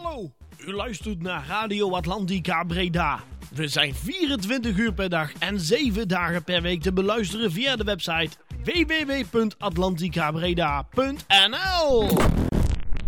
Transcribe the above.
Hallo, u luistert naar Radio Atlantica Breda. We zijn 24 uur per dag en 7 dagen per week te beluisteren via de website www.atlanticabreda.nl.